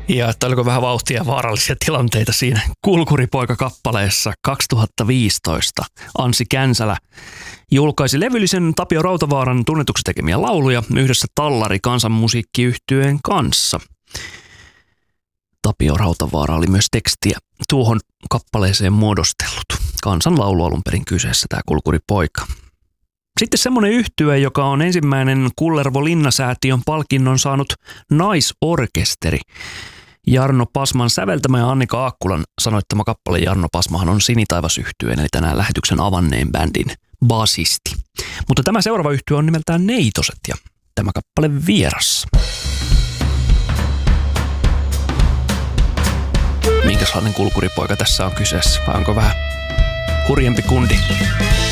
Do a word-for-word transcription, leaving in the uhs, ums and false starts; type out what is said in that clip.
Ja että oliko vähän vauhtia ja vaarallisia tilanteita siinä Kulkuripoika-kappaleessa kaksituhattaviisitoista. Anssi Känsälä julkaisi levyllisen Tapio Rautavaaran tunnetuksi tekemiä lauluja yhdessä Tallari kansanmusiikkiyhtyeen kanssa. Tapio Rautavaara oli myös tekstiä tuohon kappaleeseen muodostellut. Kansanlaulu alun perin kyseessä, tämä Kulkuripoika. Sitten semmoinen yhtye, joka on ensimmäinen Kullervo Linnasäätiön palkinnon saanut naisorkesteri. Jarno Pasman säveltämä ja Annika Aakkulan sanoittama kappale. Jarno Pasmahan on Sinitaivas-yhtyeen, eli tänään lähetyksen avanneen bändin basisti. Mutta tämä seuraava yhtye on nimeltään Neitoset ja tämä kappale Vieras. Minkälainen Kulkuripoika tässä on kyseessä? Vai onko vähän hurjempi kundi?